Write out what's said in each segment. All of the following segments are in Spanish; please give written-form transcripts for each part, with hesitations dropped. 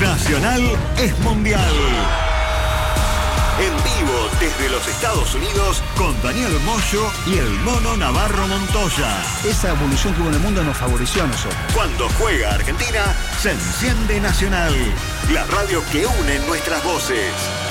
Nacional es mundial. En vivo desde los Estados Unidos con Daniel Moyo y el Mono Navarro Montoya. Esa evolución que hubo en el mundo nos favoreció a nosotros. Cuando juega Argentina, se enciende Nacional, la radio que une nuestras voces.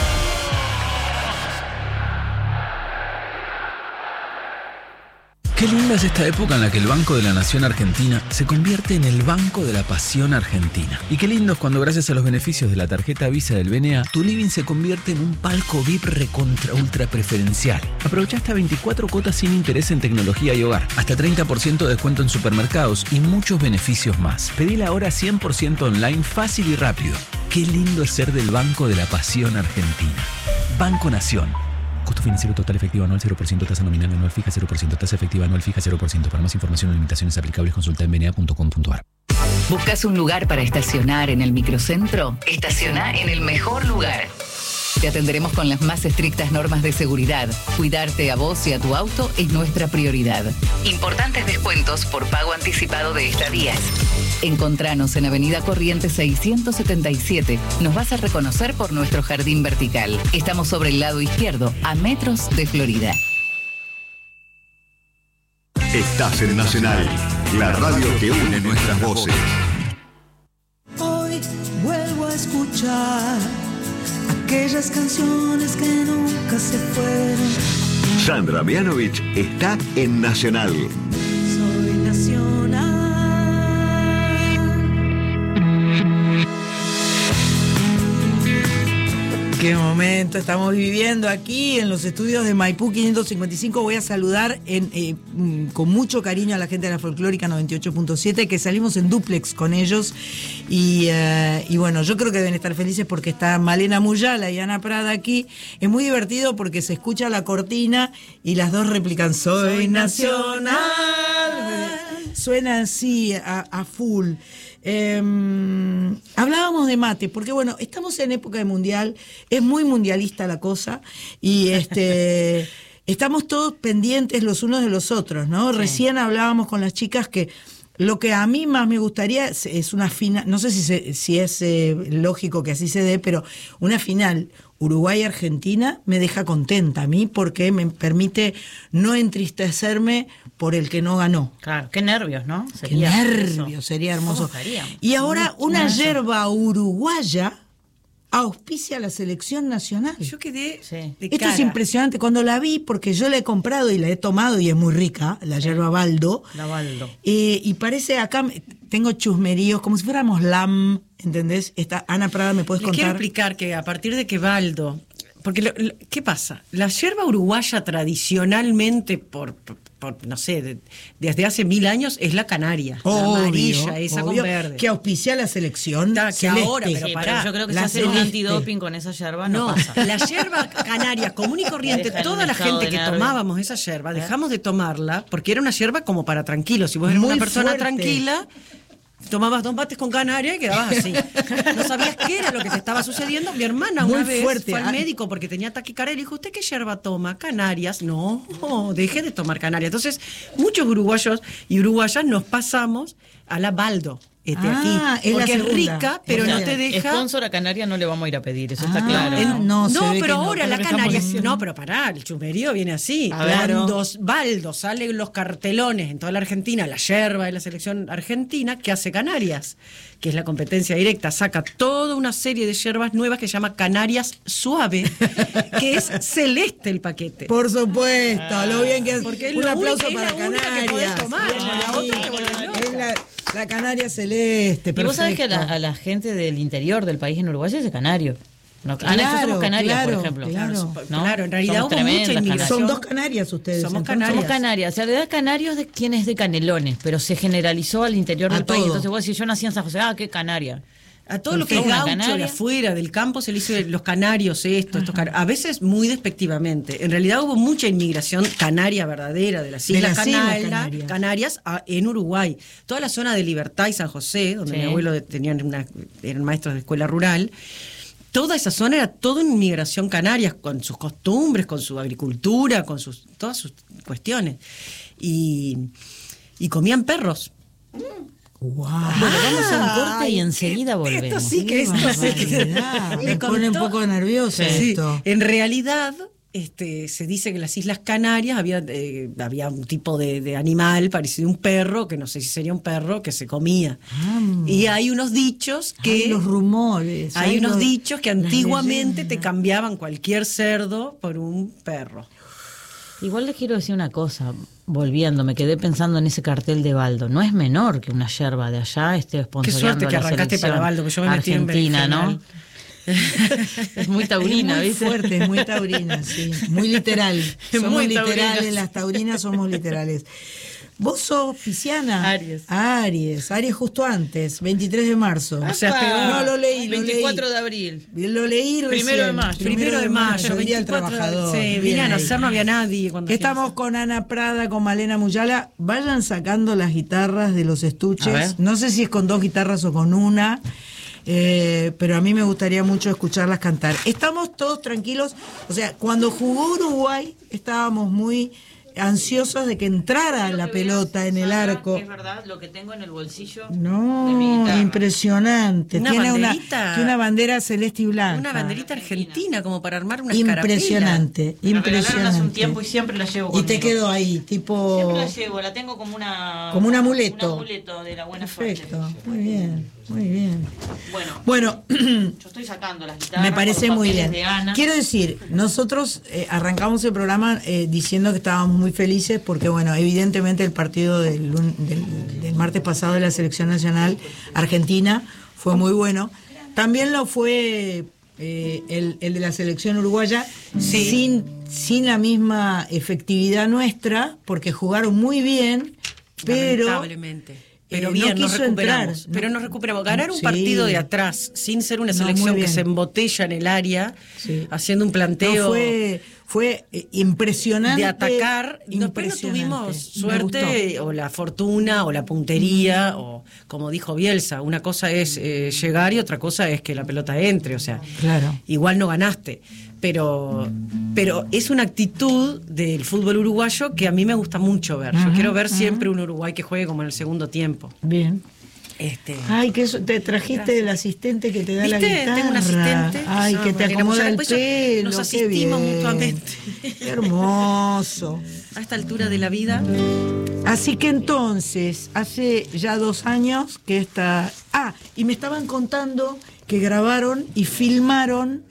Qué linda es esta época en la que el Banco de la Nación Argentina se convierte en el Banco de la Pasión Argentina. Y qué lindo es cuando, gracias a los beneficios de la tarjeta Visa del BNA, tu living se convierte en un palco VIP recontra ultra preferencial. Aprovecha hasta 24 cuotas sin interés en tecnología y hogar, hasta 30% de descuento en supermercados y muchos beneficios más. Pedila ahora 100% online, fácil y rápido. Qué lindo es ser del Banco de la Pasión Argentina. Banco Nación. Costo financiero total efectivo anual 0%, tasa nominal anual fija 0%, tasa efectiva anual fija 0%. Para más información o limitaciones aplicables, consulta en bna.com.ar. ¿Buscas un lugar para estacionar en el microcentro? Estaciona en el mejor lugar. Te atenderemos con las más estrictas normas de seguridad. Cuidarte a vos y a tu auto es nuestra prioridad. Importantes descuentos por pago anticipado de estadías. Encontranos en Avenida Corrientes 677. Nos vas a reconocer por nuestro jardín vertical. Estamos sobre el lado izquierdo, a metros de Florida. Estás en Nacional, la radio que une nuestras voces. Hoy vuelvo a escuchar aquellas canciones que nunca se fueron. Sandra Mianovich está en Nacional. Soy Nacional. Qué momento estamos viviendo aquí en los estudios de Maipú 555. Voy a saludar con mucho cariño a la gente de la Folclórica 98.7, que salimos en dúplex con ellos. Y bueno, yo creo que deben estar felices porque está Malena Muyala y Ana Prada aquí. Es muy divertido porque se escucha la cortina y las dos replican Soy Nacional. Suena así a full. Hablábamos de mate, porque bueno, estamos en época de mundial, es muy mundialista la cosa, y estamos todos pendientes los unos de los otros, ¿no? Sí. Recién hablábamos con las chicas que lo que a mí más me gustaría es una final, no sé si es lógico que así se dé, pero una final Uruguay-Argentina me deja contenta a mí porque me permite no entristecerme por el que no ganó. Claro, qué nervios, ¿no? Qué nervios, sería hermoso. Y ahora una yerba uruguaya auspicia la selección nacional. Yo quedé de Esto cara. es impresionante. Cuando la vi, porque yo la he comprado y la he tomado y es muy rica, la yerba Baldo. La Baldo. Y parece acá, tengo chusmeríos, como si fuéramos LAM, ¿entendés? Ana Prada, ¿me puedes contar? Quiero explicar que a partir de que Baldo... Porque, ¿qué pasa? La yerba uruguaya tradicionalmente, por no sé, desde hace 1000 años, es la canaria. Obvio, la amarilla, esa con verde. Que auspicia la selección que ahora, pero Sí, pará. pero yo creo que si hacen un antidoping con esa yerba no pasa. La yerba canaria común y corriente, toda la gente que tomábamos esa yerba, dejamos de tomarla porque era una yerba como para tranquilos. Si vos eras Muy una persona fuerte. Tranquila, tomabas 2 mates con canaria y quedabas así. No sabías qué era lo que te estaba sucediendo. Mi hermana Muy una vez fuerte. fue al médico porque tenía taquicardia y dijo, ¿usted qué yerba toma? Canarias. No, deje de tomar canaria. Entonces, muchos uruguayos y uruguayas nos pasamos a la Baldo. Aquí, porque es rica, pero no te deja. Sponsor a Canaria no le vamos a ir a pedir, eso está claro. No, pero ahora la Canaria. No, pero pará, el chumerío viene así. Cuando Baldo salen los cartelones en toda la Argentina, la yerba de la selección argentina, ¿qué hace Canarias? Que es la competencia directa, saca toda una serie de yerbas nuevas que se llama Canarias Suave, que es celeste el paquete. Por supuesto, lo bien que es. Porque Un aplauso es para la única Canarias. que podés tomar, la otra te vuelve loca. Es la Canaria celeste. Y vos sabés que perfecto. a la gente del interior del país en Uruguay es de canario. No, Claro, nosotros somos Canarias, claro, por ejemplo. claro. ¿No? Claro, en realidad Somos hubo mucha tremendas inmigración. Son 2 Canarias ustedes. Somos entonces. Canarias. Somos Canarias. En realidad Canarios de quien es de Canelones, pero se generalizó al interior A del país. todo. Entonces vos decís, yo nací en San José, qué Canaria. A todo lo que es Una gaucho de canaria. afuera, del campo, se le hizo los canarios, a veces muy despectivamente. En realidad hubo mucha inmigración canaria verdadera de las Islas Canarias en Uruguay. Toda la zona de Libertad y San José, donde mi abuelo eran maestros de escuela rural, toda esa zona era toda una inmigración canaria, con sus costumbres, con su agricultura, con todas sus cuestiones. Y comían perros. Wow. Bueno, vamos a un corte y enseguida volvemos. Esto sí que es Me pone un poco nerviosa esto. En realidad, se dice que en las Islas Canarias había un tipo de animal parecido a un perro, que no sé si sería un perro, que se comía. Y hay unos dichos que... Hay los rumores. Hay unos dichos que antiguamente te cambiaban cualquier cerdo por un perro. Igual les quiero decir una cosa, volviendo, me quedé pensando en ese cartel de Baldo. No es menor que una yerba de allá esté sponsoreando que la arrancaste selección para Baldo, que yo me metí en argentina, ¿no? Es muy taurina, es muy ¿viste? fuerte, es muy taurina, sí. Muy literal. Somos muy literales, taurinas. las taurinas somos literales. Vos sos pisciana. Aries, justo antes, 23 de marzo. O sea, no lo leí, 24 de abril. Lo leí recién. Primero de mayo. Día del Trabajador. Sí, vine a nacer, no había nadie. Estamos con Ana Prada, con Malena Muyala. Vayan sacando las guitarras de los estuches. No sé si es con 2 guitarras o con una. Pero a mí me gustaría mucho escucharlas cantar. Estamos todos tranquilos. O sea, cuando jugó Uruguay estábamos muy ansiosos de que entrara la pelota en el arco. Es verdad, lo que tengo en el bolsillo. No, impresionante. Tiene una bandera celeste y blanca. Una banderita argentina, como para armar una impresionante. Me regalaron hace un tiempo y siempre la llevo conmigo. Y te quedo ahí, tipo... Siempre la llevo, la tengo como una... Como un amuleto. Un amuleto de la buena Perfecto. suerte. Muy bien, muy bien. Bueno, yo estoy sacando las guitarras. Me parece con los muy papeles bien. de Ana. Quiero decir, nosotros arrancamos el programa diciendo que estábamos muy felices porque, bueno, evidentemente el partido del martes pasado de la Selección Nacional Argentina fue muy bueno. También lo fue el de la Selección Uruguaya, sin la misma efectividad nuestra, porque jugaron muy bien, pero... Lamentablemente. Pero bien, no nos quiso recuperamos. entrar. Pero nos recuperamos. Ganar un partido de atrás, sin ser una No, selección muy que bien. se embotella en el área, haciendo un planteo... No, fue impresionante. De atacar. Después no tuvimos suerte, o la fortuna, o la puntería, o como dijo Bielsa, una cosa es llegar y otra cosa es que la pelota entre. O sea, claro. Igual no ganaste. Pero es una actitud del fútbol uruguayo que a mí me gusta mucho ver. Yo quiero ver siempre un Uruguay que juegue como en el segundo tiempo. Bien. Ay, que te trajiste el asistente que te da la guitarra. Tengo un asistente. Ay, que te acomoda el pelo. Nos asistimos mutuamente. Qué hermoso. A esta altura de la vida. Así que entonces, hace ya 2 años que esta... y me estaban contando que grabaron y filmaron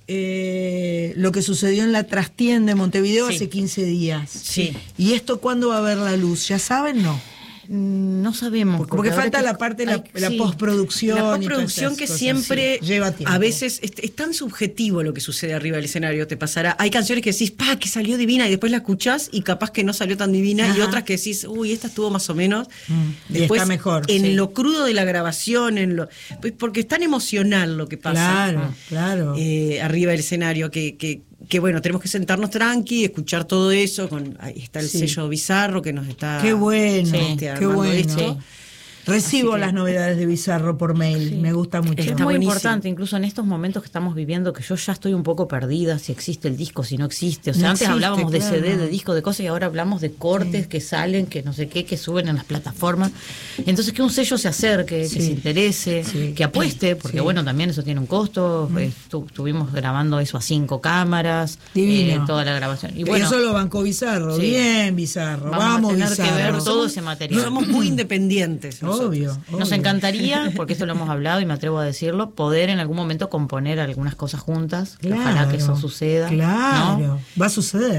lo que sucedió en la trastienda de Montevideo hace 15 días. Sí. ¿Y esto cuándo va a ver la luz? ¿Ya saben? No sabemos. Porque falta la parte de la postproducción. La postproducción que siempre lleva tiempo. A veces es tan subjetivo lo que sucede arriba del escenario, te pasará. Hay canciones que decís, que salió divina, y después la escuchás y capaz que no salió tan divina, y otras que decís, esta estuvo más o menos. Después, está mejor. En lo crudo de la grabación, porque es tan emocional lo que pasa. Claro. Arriba del escenario, que bueno, tenemos que sentarnos tranqui, escuchar todo eso. Ahí está el sello Bizarro que nos está... Qué bueno, qué bueno. Esto. Recibo las novedades de Bizarro por mail, me gusta mucho. Es muy importante, incluso en estos momentos que estamos viviendo, que yo ya estoy un poco perdida, si existe el disco, si no existe. O sea, antes hablábamos de CD, de disco, de cosas, y ahora hablamos de cortes que salen, que no sé qué, que suben en las plataformas. Entonces, que un sello se acerque, que se interese, que apueste, porque bueno, también eso tiene un costo. Estuvimos grabando eso a 5 cámaras, toda la grabación. Y bueno, eso lo bancó Bizarro, bien Bizarro, vamos a tener Bizarro. que ver todo ese material. Somos muy independientes. Obvio. Nos encantaría, porque esto lo hemos hablado y me atrevo a decirlo, poder en algún momento componer algunas cosas juntas. Claro, ojalá que eso suceda. Claro, ¿no? Va a suceder.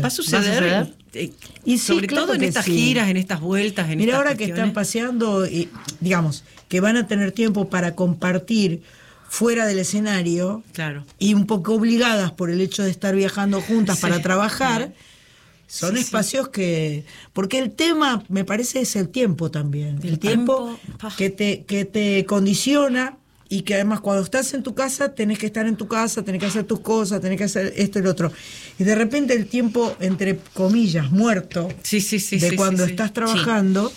Y sobre todo en estas giras, en estas vueltas. Mira, ahora que están paseando, digamos, que van a tener tiempo para compartir fuera del escenario, y un poco obligadas por el hecho de estar viajando juntas para trabajar. Son espacios que... Porque el tema, me parece, es el tiempo también. El tiempo que te condiciona, y que además cuando estás en tu casa tenés que estar en tu casa, tenés que hacer tus cosas, tenés que hacer esto y lo otro. Y de repente el tiempo, entre comillas, muerto, de cuando estás trabajando,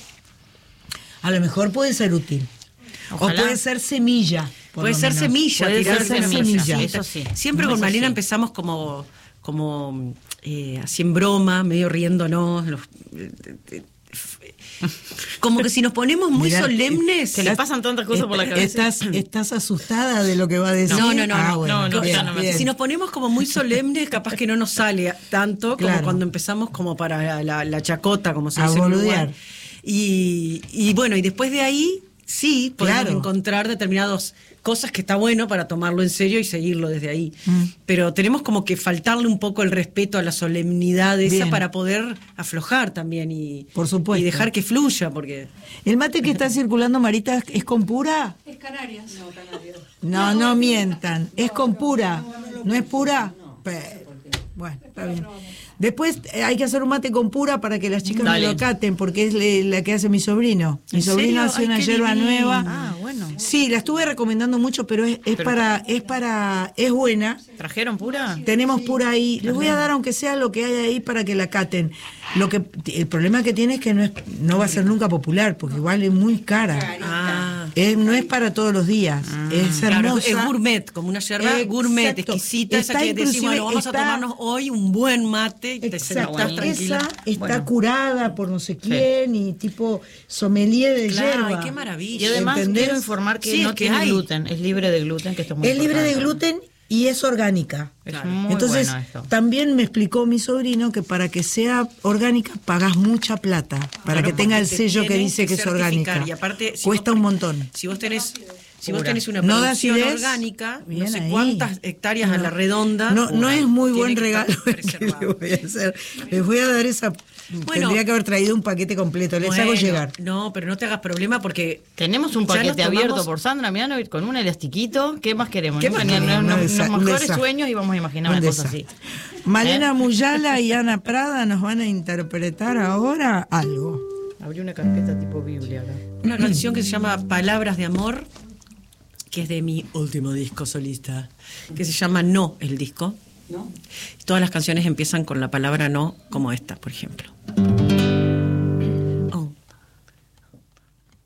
a lo mejor puede ser útil. Ojalá. O puede ser semilla. Puede ser semilla, tirar semilla. Eso sí. Siempre con Malena empezamos como así en broma, medio riéndonos, como que si nos ponemos muy solemnes, que le pasan tantas cosas por la cabeza. ¿Estás asustada de lo que va a decir? No. Bien. Si nos ponemos como muy solemnes, capaz que no nos sale tanto como cuando empezamos como para la chacota, como se dice en Uruguay. Y bueno, y después de ahí sí podemos encontrar determinadas cosas que está bueno para tomarlo en serio y seguirlo desde ahí. Pero tenemos como que faltarle un poco el respeto a la solemnidad esa para poder aflojar también por supuesto, y dejar que fluya, porque... ¿El mate que está circulando, Marita, es con pura? Es Canarias. No mientan. ¿Es con pura? ¿No es pura? Bueno, está bien. Después hay que hacer un mate con pura para que las chicas me lo caten, porque es la que hace mi sobrino. Mi sobrino hace una yerba nueva. Ah, bueno. Sí, la estuve recomendando mucho, pero es buena. ¿Trajeron pura? Tenemos pura ahí. Les voy a dar, aunque sea lo que hay ahí, para que la caten. El problema que tiene es que no va a ser nunca popular, porque igual es muy cara. No es para todos los días. Es hermosa. Claro, es gourmet, como una yerba gourmet, exquisita, esa que decimos, bueno, vamos a tomarnos hoy un buen mate. Exacto, esa está curada por no sé quién y tipo sommelier de yerba. Ay, qué maravilla. Y además quiero informar que no tiene gluten, es libre de gluten, que esto es muy importante. Libre de gluten y es orgánica. Entonces, también me explicó mi sobrino que para que sea orgánica pagas mucha plata, para que tenga el sello que dice que es orgánica. Y aparte, cuesta un montón. Si vos tenés una producción orgánica, no sé cuántas hectáreas a la redonda. No es muy buen regalo que le voy a hacer. Les voy a dar esa... Tendría que haber traído un paquete completo, les hago llegar. No, pero no te hagas problema porque... Tenemos un paquete abierto por Sandra, mirá, con un elastiquito. ¿Qué más queremos? Los mejores sueños íbamos a imaginar una cosa así. Malena Muyala y Ana Prada nos van a interpretar ahora algo. Abrí una carpeta tipo Biblia acá. Una canción que se llama Palabras de Amor, que es de mi último disco solista, que se llama No, el disco. ¿No? Todas las canciones empiezan con la palabra no, como esta, por ejemplo.